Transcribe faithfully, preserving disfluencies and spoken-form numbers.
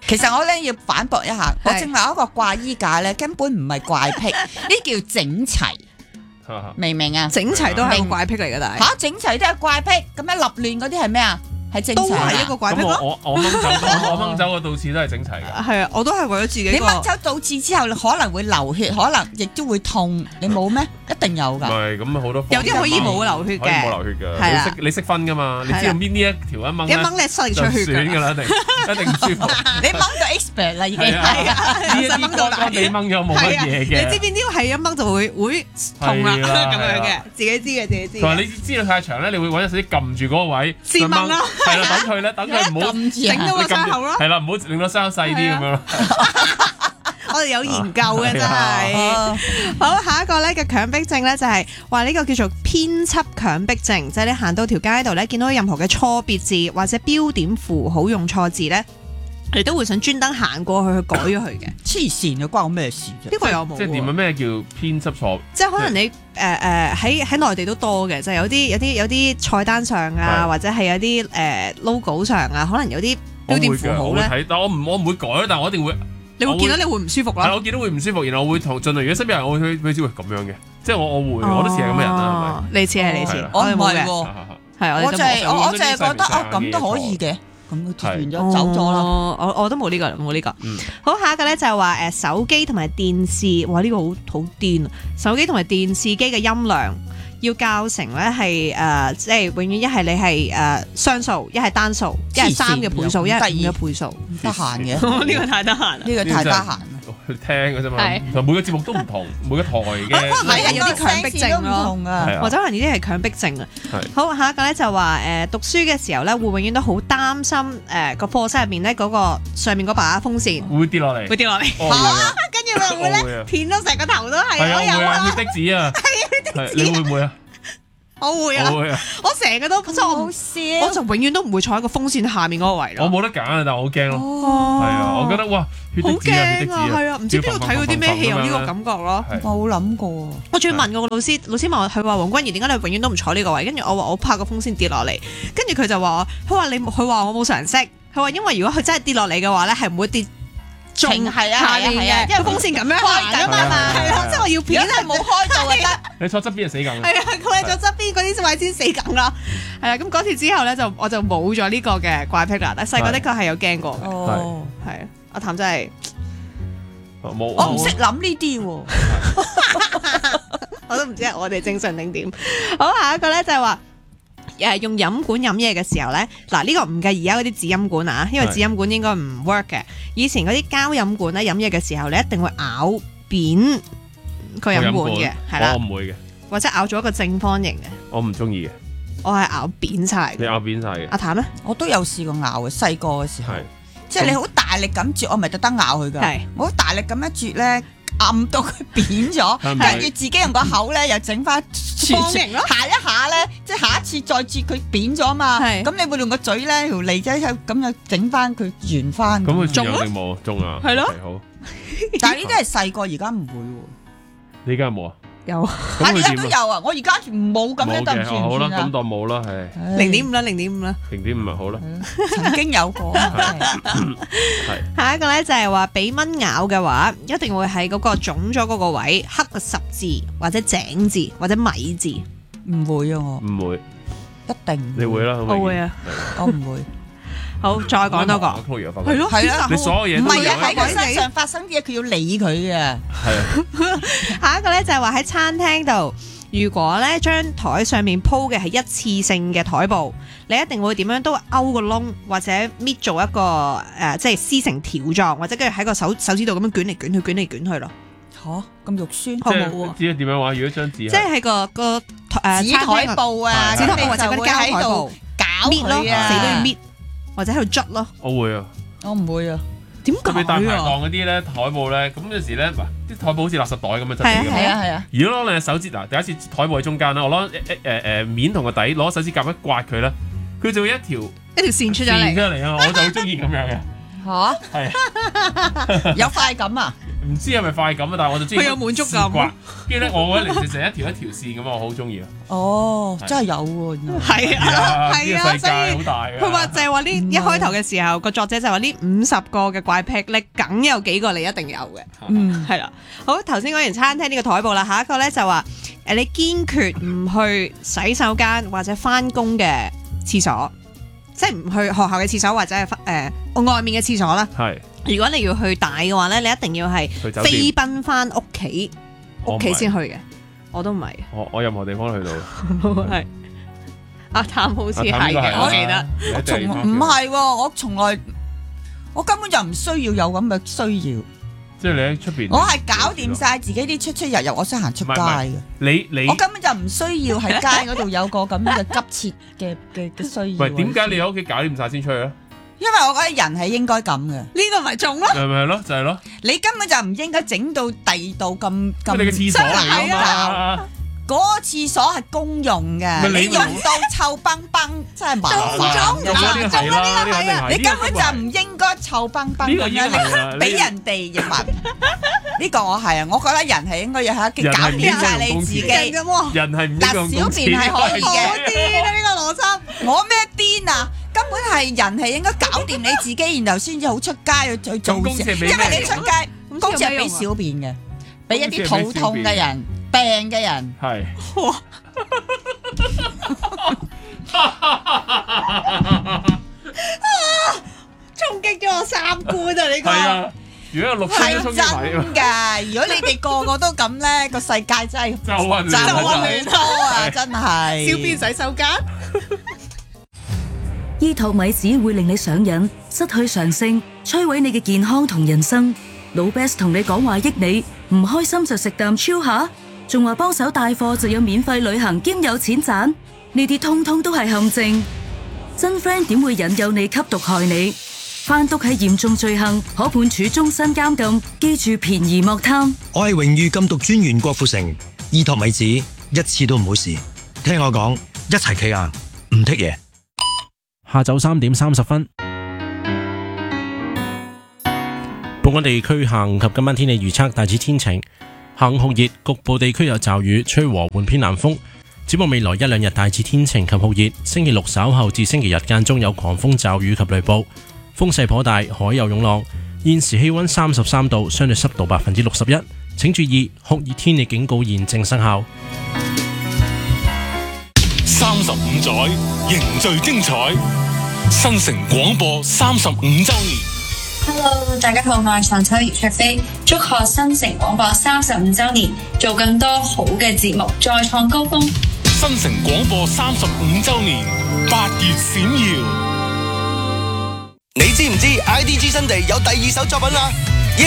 其實我咧要反駁一下，我正話嗰個掛衣架咧根本唔係怪癖，呢叫整齊，明唔明啊？ 整齊都係個怪癖嚟嘅，但係嚇整齊都係怪癖，咁樣立亂嗰啲係咩啊？係整齊都係一個怪癖咯。 我我掹走我掹走個倒刺都係整齊嘅。 係啊，我都係為咗自己。 你掹走倒刺之後，可能會流血，可能亦都會痛。你冇咩？一定有㗎。 唔係咁好多。 有啲可以冇流血嘅。 可以冇流血㗎。係啊。你識分㗎嘛？你知道邊呢一條一掹咧？ 一掹你塞出血㗎啦，一定一定唔舒服。 你掹到 expert 啦，已經係啊。呢一啲乾乾地掹咗冇乜嘢嘅。 你知邊啲係一掹就會會痛啦咁樣嘅？自己知嘅，自己知。 同埋你知道太長咧，你會揾隻手指撳住嗰個位先掹啦。 係啦，等佢咧，等佢唔好整到個傷口咯。 係啦，唔好令到傷口細啲咁樣咯。 我哋有研究嘅真係。好，下一個咧嘅強迫症咧就係話呢個叫做編輯強迫症，即係你行到條街度咧，見到任何嘅錯別字或者標點符號用錯字咧，你都會想專登行過去去改咗佢嘅。 黐線嘅，關我咩事啫？ 呢個有冇？ 即係點啊？咩叫編輯錯？ 即係可能你誒誒喺喺內地都多嘅，就係有啲有啲有啲菜單上啊，或者係有啲誒 logo 上啊，可能有啲標點符號咧。 但我唔我唔會改，但我一定會。 你會見到你會唔舒服啦。 係我見到會唔舒服，然後我會同盡量如果身邊人，我會去去知會咁樣嘅，即係我我會，我都似係咁嘅人啦，係咪？ 你似係你似， 我唔係喎。 係我就係我我就係覺得哦咁都可以嘅。咁佢貼完咗走咗啦， 我我都冇呢個冇呢個。好，下一個咧就係話誒手機同埋電視，哇呢個好好癲啊！手機同埋電視機嘅音量要校成咧係誒，即係永遠一係你係誒雙數，一係單數，一係三嘅倍數，一係五嘅倍數。 得閒嘅， 呢個太得閒啦， 呢個太得閒。 去聽嘅啫嘛，同每個節目都唔同，每個台嘅。 可能係有啲強迫症咯， 或者可能呢啲係強迫症啊。好，下一個咧就話誒讀書嘅時候咧，會永遠都好擔心誒個課室入面咧嗰個上面嗰把風扇會跌落嚟， 會跌落嚟。嚇！跟住會唔會咧片到成個頭都係？ 係啊，會啊，血滴子啊，係你會唔會啊？ 我會啊！我成日都真係好笑， 我就永遠都唔會坐喺個風扇下面嗰個位咯。 我冇得揀啊，但係我好驚咯。係啊，我覺得哇，血滴子啊，血滴子啊， 係啊，唔知邊度睇過啲咩戲有呢個感覺咯。 我冇諗過。 我仲要問過個老師，老師問我，佢話黃君怡點解你永遠都唔坐呢個位？跟住我話我怕個風扇跌落嚟。跟住佢就話，佢話你，佢話我冇常識。佢話因為如果佢真係跌落嚟嘅話咧，係唔會跌。 仲係啊，係啊，係啊， 因為風扇咁樣開緊啊嘛，係咯，即係我要片係冇開到啊得。 你坐側邊就死梗。 係啊，佢喺咗側邊嗰啲位先死梗啦。係啊，咁嗰次之後咧，就我就冇咗呢個嘅怪癖啦。但細個的確係有驚過嘅。 哦， 係啊，阿譚真係冇， 我唔識諗呢啲喎。 我都唔知係我哋正常定點。好，下一個咧就係話。誒用飲管飲嘢嘅時候咧，嗱、這、呢個唔計而家嗰啲紙飲管啊，因為紙飲管應該唔 work 嘅。以前嗰啲膠飲管咧，飲嘢嘅時候你一定會咬扁個飲管嘅，係啦， 我唔會嘅， 或者咬咗一個正方形嘅。 我唔中意嘅， 我係咬扁晒。 你咬扁晒嘅。 阿譚咧， 我都有試過咬嘅，細個嘅時候，即係你好大力咁啜，我咪特登咬佢㗎，我好大力咁一啜咧。暗到佢扁咗，跟住自己用個口咧又整翻方形咯， 下一下咧，即係下一次再啜佢扁咗嘛，咁你會用個嘴咧條脷仔咁樣整翻佢圓翻。 咁佢中有定冇？中啊， 係咯。 好， 但係呢啲係細個，而家唔會喎。 你而家有冇啊？ 有， 而家都有啊！我而家冇咁樣得唔算好啦，咁當冇啦，係零點五啦，零點五啦， 零點五咪好啦。 曾經有過。 係下一個咧就係話俾蚊咬嘅話，一定會喺嗰個腫咗嗰個位刻個十字或者井字或者米字。 唔會啊，我唔會， 一定你會啦， 我會啊， 我唔會。 好，再講多個， 係咯，係啦， 你所有嘢唔係啊，喺佢身上發生嘅嘢，佢要理佢嘅。係啊。 下一個咧就係話喺餐廳度，如果咧張台上面鋪嘅係一次性嘅台布，你一定會點樣都勾個窿，或者搣做一個誒、呃，即係撕成條狀，或者跟住喺個手手指度咁樣捲嚟捲去，捲嚟捲去咯。 吓，咁肉酸， 好冇喎？知點樣話？如果張紙即係喺個個誒紙台布啊， 紙台布或者嗰啲膠台布搞搣咯，死都要搣。或者喺度捽咯， 我會啊， 我唔會啊， 點解啊？ 你大排檔嗰啲咧台布咧，咁有時咧，啲台布好似垃圾袋咁樣質地嘅。 係啊係啊。 如果攞你隻手指嗱，第一次台布喺中間啦，我攞誒誒誒面同個底攞手指甲一刮佢咧，佢就會一條一條線出咗嚟。 線出嚟啊！我就好中意咁樣嘅。 吓？係。有快感啊！ 唔知係咪快感啊？但係我就中意佢有滿足感。 跟住咧，我覺得零食成一條一條線咁啊，我好中意啊。 哦，真係有喎， 係啊，係啊， 世界好大嘅。 佢話就係話呢一開頭嘅時候，個作者就話呢五十個嘅怪癖咧，梗有幾個你一定有嘅。嗯，係啦。好，頭先講完餐廳呢個台布啦，下一個咧就話誒，你堅決唔去洗手間或者翻工嘅廁所，即係唔去學校嘅廁所或者係誒外面嘅廁所啦。係。如果你要去大嘅話咧，你一定要係飛奔翻屋企，屋企先去嘅。我都唔係。我我任何地方去到。係。阿譚好似係嘅，我記得。 我從唔係喎，我從來我根本就唔需要有咁嘅需要。 即係你喺出邊。我係搞掂晒自己啲出出入入，我先行出街嘅。 你你我根本就唔需要喺街嗰度有個咁嘅急切嘅嘅嘅需要。 喂，點解你喺屋企搞掂晒先出去咧？ 因為我覺得人係應該咁嘅，呢個咪中咯， 係咪係咯，就係咯。 你根本就唔應該整到第二度咁咁。 你嘅廁所嚟㗎嘛？ 嗰個廁所係公用嘅，你用到臭崩崩，真係麻煩。 中中中啦，呢個係啊！ 你根本就唔應該臭崩崩咁樣俾人哋聞。呢個我係啊，我覺得人係應該要喺屋企搞掂晒你自己。 人係唔應該用公廁。嗱， 小便係可以嘅。 我癲啊！呢個邏輯， 我咩癲啊？根本係人係應該搞掂你自己，然後先至好出街去去做事。因為你出街公廁係俾小便嘅，俾一啲肚痛嘅人、病嘅人。係。哇！ 衝擊咗我三觀啊！呢個。 係啊，如果有六分鐘係真㗎，如果你哋個個都咁咧，個世界真係就混就混多啊！真係。 小便洗手間。 依托米子會令你上癮，失去常性，摧毀你嘅健康同人生。老 best 同你講話益你，唔開心就食啖超下，仲話幫手帶貨就有免費旅行兼有錢賺，呢啲通通都係陷阱。真 friend 點會引誘你吸毒害你？販毒係嚴重罪行，可判處終身監禁。記住便宜莫貪。 我係榮譽禁毒專員郭富城，依托米子一次都唔好試，聽我講，一齊企硬，唔剔嘢。 下晝三點三十分，本港地區下午及今晚天氣預測大致天晴，下午酷熱，局部地區有驟雨，吹和緩偏南風。展望未來一兩日大致天晴及酷熱，星期六稍後至星期日間中有狂風驟雨及雷暴，風勢頗大，海有湧浪。現時氣溫三十三度，相對濕度百分之六十一。請注意酷熱天氣警告現正生效。 三十五載凝聚精彩，新城廣播三十五週年。 Hello， 大家好，我係陳秋葉卓飛，祝賀新城廣播三十五週年，做更多好嘅節目，再創高峰。 新城廣播三十五週年，八月閃耀。 你知唔知 I D G 新地有第二首作品啦？